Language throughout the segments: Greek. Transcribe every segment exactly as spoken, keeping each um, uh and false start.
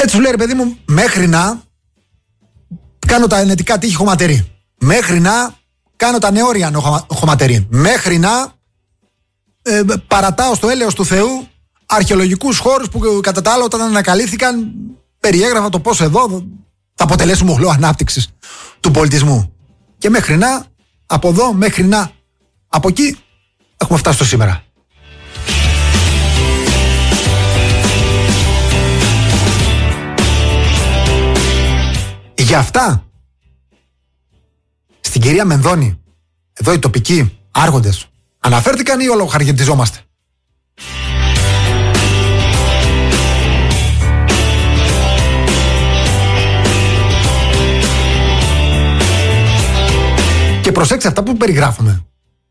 Έτσι σου λέει, ρε παιδί μου, μέχρι να κάνω τα ενετικά τείχη χωματερή. Μέχρι να κάνω τα νεόρια χωματερή. Μέχρι να ε, παρατάω στο έλεος του Θεού αρχαιολογικούς χώρους που κατά τα άλλα όταν ανακαλύφθηκαν περιέγραφα το πώς εδώ θα αποτελέσει μοχλό ανάπτυξης του πολιτισμού. Και μέχρι να, από εδώ μέχρι να, από εκεί έχουμε φτάσει στο σήμερα. Για αυτά στην κυρία Μενδώνη, εδώ οι τοπικοί άρχοντες αναφέρθηκαν ή ολογαριετιζόμαστε? Και προσέξτε αυτά που περιγράφουμε.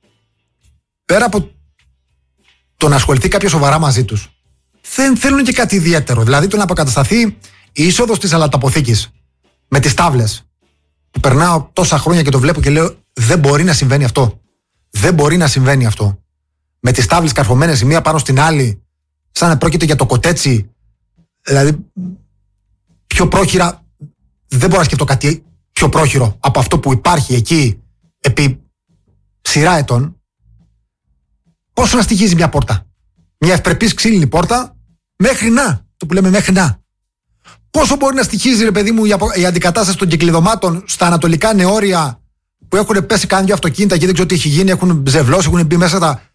Πέρα από το να ασχοληθεί κάποιος σοβαρά μαζί τους, δεν θέλουν και κάτι ιδιαίτερο. Δηλαδή το να αποκατασταθεί η είσοδος της αλαταποθήκης με τις τάβλες. Που περνάω τόσα χρόνια και το βλέπω και λέω δεν μπορεί να συμβαίνει αυτό. Δεν μπορεί να συμβαίνει αυτό. Με τις τάβλες καρφωμένες η μία πάνω στην άλλη, σαν να πρόκειται για το κοτέτσι. Δηλαδή πιο πρόχειρα, δεν μπορώ να σκεφτώ κάτι πιο πρόχειρο από αυτό που υπάρχει εκεί επί σειρά ετών. Πόσο να στοιχίζει μια πόρτα? Μια ευπρεπής ξύλινη πόρτα μέχρι να, το που λέμε μέχρι να. Πόσο μπορεί να στοιχίζει, ρε παιδί μου, η αντικατάσταση των κυκλειδωμάτων στα ανατολικά νεόρια που έχουν πέσει κάνει δύο αυτοκίνητα και δεν ξέρω τι έχει γίνει, έχουν ζευλώσει, έχουν μπει μέσα τα,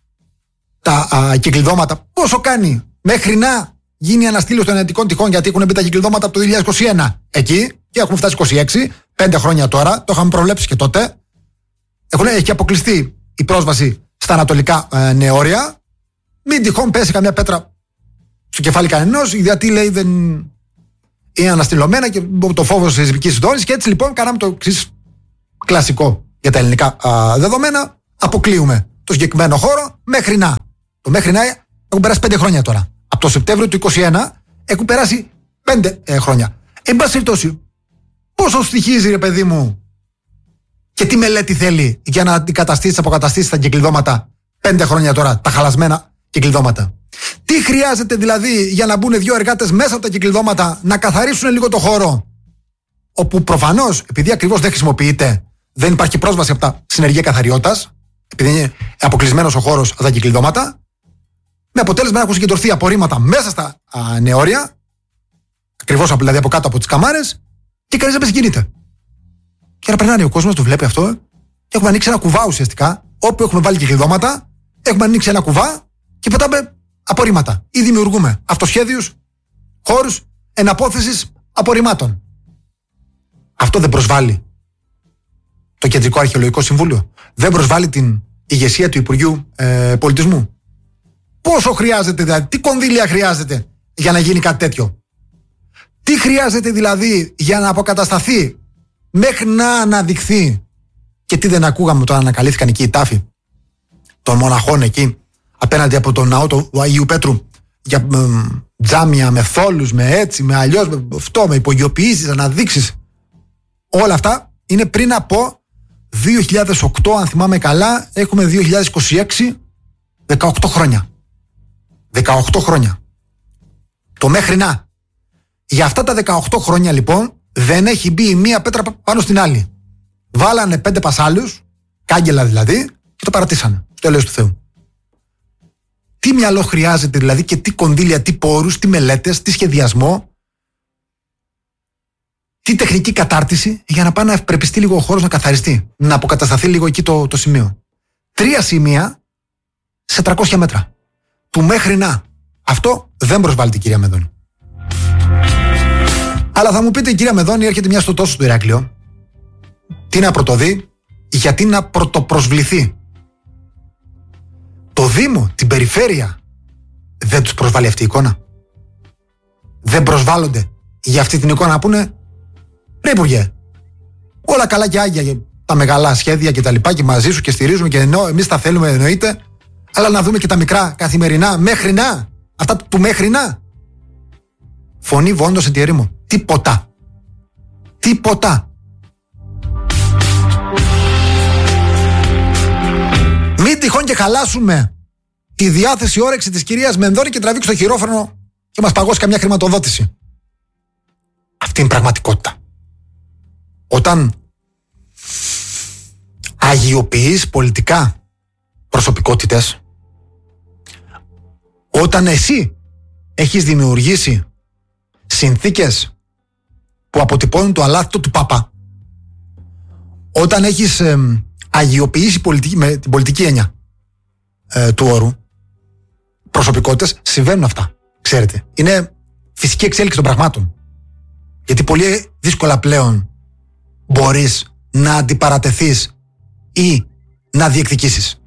τα α, κυκλειδώματα. Πόσο κάνει μέχρι να γίνει αναστήλωση των ενετικών τυχών, γιατί έχουν μπει τα κυκλειδώματα από το δύο χιλιάδες είκοσι ένα εκεί και έχουν φτάσει είκοσι έξι, πέντε χρόνια τώρα, το είχαμε προβλέψει και τότε. Έχουν, έχει αποκλειστεί η πρόσβαση στα ανατολικά ε, νεόρια. Μην τυχόν πέσει καμιά πέτρα στο κεφάλι κανενός, γιατί λέει δεν είναι αναστηλωμένα και το φόβο της σεισμικής συντόνισης. Και έτσι λοιπόν κάναμε το εξής κλασικό για τα ελληνικά α, δεδομένα. Αποκλείουμε το συγκεκριμένο χώρο μέχρι να. Το μέχρι να έχουν περάσει πέντε χρόνια τώρα. Από το Σεπτέμβριο του είκοσι ένα έχουν περάσει πέντε ε, χρόνια. Εν πάση περιπτώσει, πόσο στοιχίζει, ρε παιδί μου, και τι μελέτη θέλει για να αντικαταστήσει, αποκαταστήσει τα κυκλειδώματα πέντε χρόνια τώρα, τα χαλασμένα κυκλειδώματα? Τι χρειάζεται δηλαδή για να μπουν δύο εργάτες μέσα από τα κυκλειδώματα να καθαρίσουν λίγο το χώρο, όπου προφανώς, επειδή ακριβώς δεν χρησιμοποιείται, δεν υπάρχει πρόσβαση από τα συνεργεία καθαριότητας, επειδή είναι αποκλεισμένος ο χώρος από τα κυκλειδώματα, με αποτέλεσμα να έχουν συγκεντρωθεί απορρίμματα μέσα στα α, νεόρια, ακριβώς δηλαδή από κάτω από τις καμάρες, και κανείς δεν συγκινείται. Και να περνάει ο κόσμος, το βλέπει αυτό, και έχουμε ανοίξει ένα κουβά ουσιαστικά, όπου έχουμε βάλει κυκλειδώματα, έχουμε ανοίξει ένα κουβά και πετάμε απορρίμματα. Ή δημιουργούμε αυτοσχέδιους χώρους εναπόθεσης απορριμμάτων. Αυτό δεν προσβάλλει το Κεντρικό Αρχαιολογικό Συμβούλιο? Δεν προσβάλλει την ηγεσία του Υπουργείου ε, Πολιτισμού? Πόσο χρειάζεται, δηλαδή, τι κονδύλια χρειάζεται για να γίνει κάτι τέτοιο? Τι χρειάζεται δηλαδή για να αποκατασταθεί μέχρι να αναδειχθεί? Και τι δεν ακούγαμε όταν ανακαλύφθηκαν εκεί οι τάφοι των μοναχών εκεί απέναντι από τον ναό του Αγίου Πέτρου, για ε, τζάμια με θόλους, με έτσι, με αλλιώς, με αυτό, με υπογειοποιήσεις, αναδείξεις. Όλα αυτά είναι πριν από δύο χιλιάδες οκτώ, αν θυμάμαι καλά. Έχουμε δύο χιλιάδες είκοσι έξι, δεκαοκτώ χρόνια. δεκαοκτώ χρόνια. Το μέχρι να. Για αυτά τα δεκαοκτώ χρόνια λοιπόν δεν έχει μπει η μία πέτρα πάνω στην άλλη. Βάλανε πέντε πασάλους, κάγκελα δηλαδή, και το παρατήσανε στο έλεος του Θεού. Τι μυαλό χρειάζεται δηλαδή και τι κονδύλια, τι πόρους, τι μελέτες, τι σχεδιασμό, τι τεχνική κατάρτιση για να πάει να ευπρεπιστεί λίγο ο χώρος, να καθαριστεί, να αποκατασταθεί λίγο εκεί το, το σημείο. Τρία σημεία σε τριακόσια μέτρα. Του μέχρι να. Αυτό δεν προσβάλλει την κυρία Μενδώνη. Αλλά θα μου πείτε, η κυρία Μενδώνη έρχεται μια στο τόσο στο Ηράκλειο. Τι να πρωτοδεί, γιατί να πρωτοπροσβληθεί? Το Δήμο, την περιφέρεια, δεν τους προσβάλλει αυτή η εικόνα? Δεν προσβάλλονται για αυτή την εικόνα να πούνε, ρε Υπουργέ, όλα καλά και άγια για τα μεγάλα σχέδια και τα λοιπά και μαζί σου και στηρίζουμε και ενώ εμείς τα θέλουμε, εννοείται, αλλά να δούμε και τα μικρά καθημερινά μέχρι να, αυτά του μέχρι να. Φωνή βόντος εν τη ερήμο. Τίποτα. Τίποτα. Μην τυχόν και χαλάσουμε τη διάθεση όρεξη της κυρίας Μενδώνη και τραβήξει το χειρόφρενο και μας παγώσει καμιά χρηματοδότηση. Αυτή είναι η πραγματικότητα. Όταν αγιοποιείς πολιτικά προσωπικότητες, όταν εσύ έχεις δημιουργήσει συνθήκες που αποτυπώνουν το αλάθητο του Παπά, όταν έχεις ε, αγιοποιήσει πολιτική, με την πολιτική έννοια ε, του όρου προσωπικότητες, συμβαίνουν αυτά. Ξέρετε, είναι φυσική εξέλιξη των πραγμάτων. Γιατί πολύ δύσκολα πλέον μπορείς να αντιπαρατεθείς ή να διεκδικήσεις.